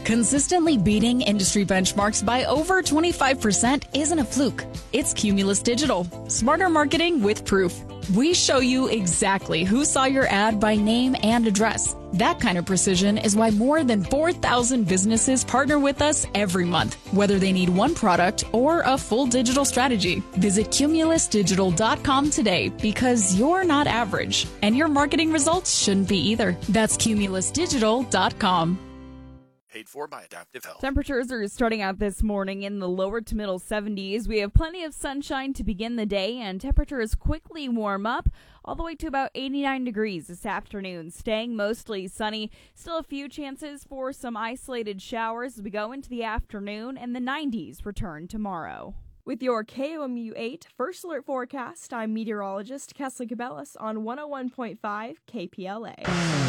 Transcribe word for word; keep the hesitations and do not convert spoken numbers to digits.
Consistently beating industry benchmarks by over twenty-five percent isn't a fluke. It's Cumulus Digital. Smarter marketing with proof. We show you exactly who saw your ad by name and address. That kind of precision is why more than four thousand businesses partner with us every month, whether they need one product or a full digital strategy. Visit cumulus digital dot com today because you're not average, and your marketing results shouldn't be either. That's cumulus digital dot com. Paid for by Adaptive Health. Temperatures are starting out this morning in the lower to middle seventies. We have plenty of sunshine to begin the day, and temperatures quickly warm up all the way to about eighty-nine degrees this afternoon, staying mostly sunny. Still a few chances for some isolated showers as we go into the afternoon, and the nineties return tomorrow. With your K O M U eight First Alert Forecast, I'm meteorologist Kesla Cabellas on one oh one point five K P L A.